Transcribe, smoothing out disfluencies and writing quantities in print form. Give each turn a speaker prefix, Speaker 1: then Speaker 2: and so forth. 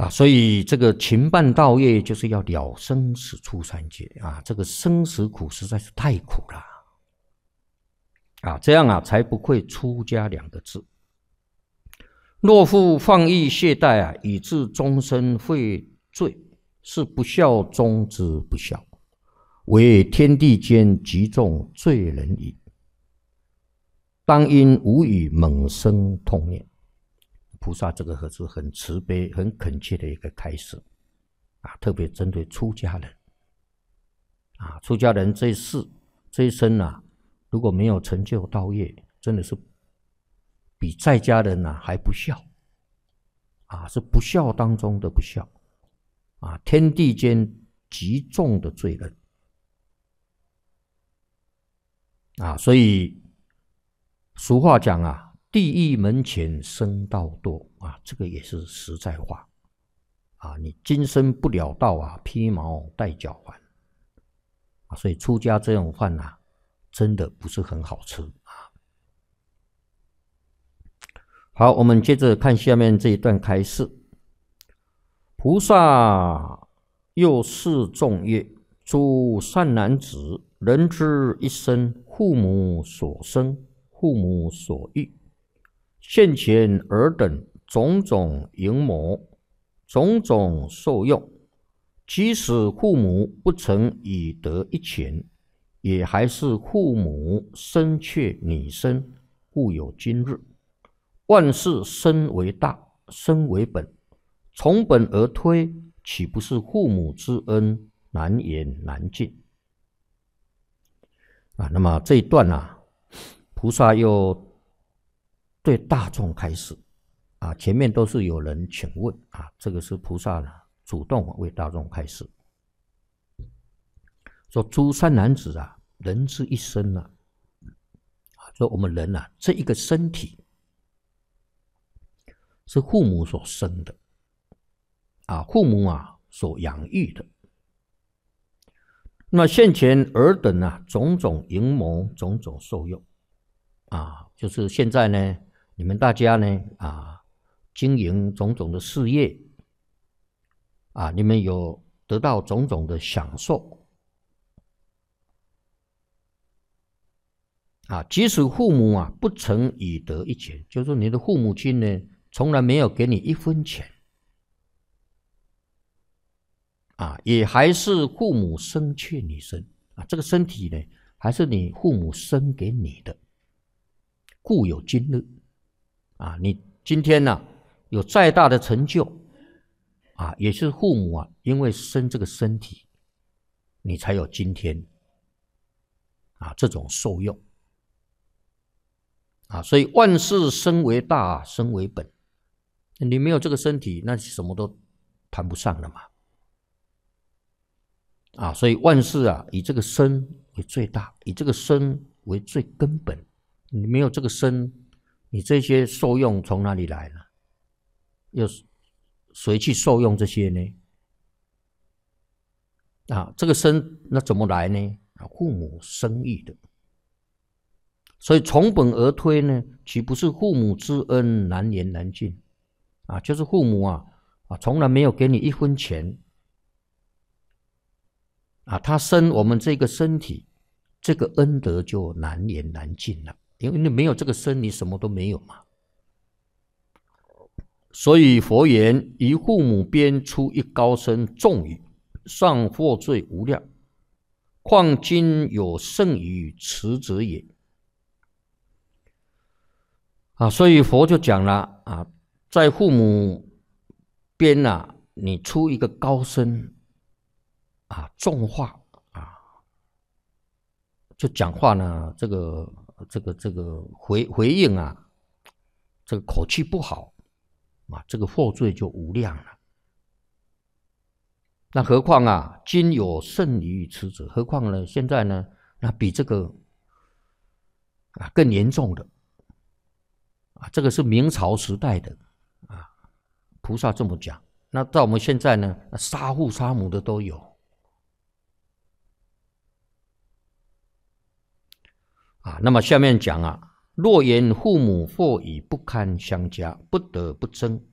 Speaker 1: 所以这个勤办道业就是要了生死出三界这个生死苦实在是太苦了这样才不愧出家2个字。若复放逸懈怠以致终身会罪，是不孝中之不孝，为天地间极重罪人矣。当因无以猛生痛念。菩萨这个是很慈悲、很恳切的一个开示特别针对出家人出家人这一生如果没有成就道业，真的是比在家人还不孝是不孝当中的不孝天地间极重的罪人所以俗话讲地狱门前生道多这个也是实在话你今生不了道披毛戴角还所以出家这种饭真的不是很好吃好，我们接着看下面这一段开示。菩萨又示众曰：诸善男子，人之一生，父母所生，父母所育，现前尔等种种淫魔，种种受用，即使父母不曾以得一钱，也还是父母生却你生，故有今日。万事生为大，生为本，从本而推，岂不是父母之恩难言难尽那么这一段菩萨又对大众开示前面都是有人请问这个是菩萨主动为大众开示，说诸善男子人之一生说我们人这一个身体是父母所生的父母所养育的。那现前尔等种种淫谋，种种受用就是现在呢，你们大家呢经营种种的事业你们有得到种种的享受即使父母不曾以得一钱，就是说你的父母亲呢从来没有给你1分钱也还是父母生却你生这个身体呢还是你父母生给你的，故有今日你今天有再大的成就也是父母因为生这个身体，你才有今天这种受用所以万事生为大，生为本。你没有这个身体，那什么都谈不上了嘛所以万事以这个身为最大，以这个身为最根本。你没有这个身，你这些受用从哪里来呢？又谁去受用这些呢？这个身那怎么来呢？父母生育的。所以从本而推呢，岂不是父母之恩难言难尽就是父母从来没有给你1分钱他生我们这个身体，这个恩德就难言难尽了，因为你没有这个身，你什么都没有嘛。所以佛言：以父母鞭出一高声众语，尚获罪无量，况今有圣语持者也。所以佛就讲了在父母边你出一个高声重话就讲话呢，这个回应这个口气不好这个获罪就无量了。那何况今有圣语持者，何况呢现在呢，那比这个更严重的这个是明朝时代的菩萨这么讲。那到我们现在呢，杀父杀母的都有那么下面讲若言父母或已不堪相加，不得不争，